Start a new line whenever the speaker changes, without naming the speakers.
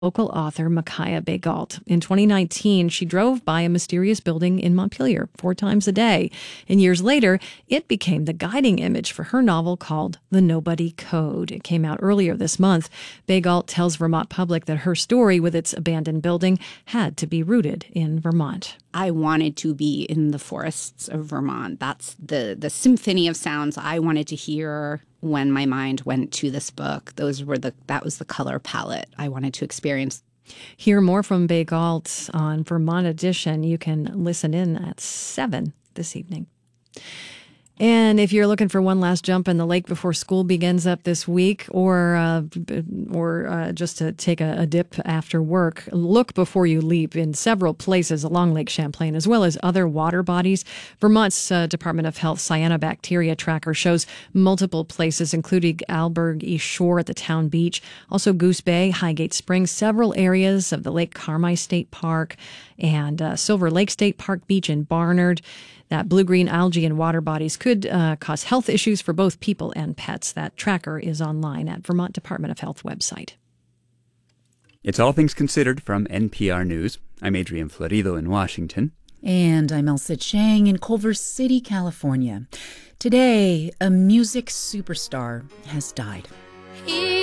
local author Micaiah Begalt. In 2019, she drove by a mysterious building in Montpelier 4 times a day. And years later, it became the guiding image for her novel called The Nobody Code. It came out earlier this month. Begalt tells Vermont Public that her story with its abandoned building had to be rooted in Vermont.
I wanted to be in the forests of Vermont. That's the symphony of sounds I wanted to hear when my mind went to this book. That was the color palette I wanted to experience.
Hear more from Begalt on Vermont Edition. You can listen in at 7 this evening. And if you're looking for one last jump in the lake before school begins up this week, or just to take a dip after work, look before you leap in several places along Lake Champlain, as well as other water bodies. Vermont's Department of Health Cyanobacteria Tracker shows multiple places, including Alberg East Shore at the town beach, also Goose Bay, Highgate Springs, several areas of the Lake Carmi State Park, and Silver Lake State Park Beach in Barnard. That blue-green algae and water bodies could cause health issues for both people and pets. That tracker is online at Vermont Department of Health website.
It's All Things Considered from NPR News. I'm Adrian Florido in Washington.
And I'm Elsa Chang in Culver City, California. Today, a music superstar has died.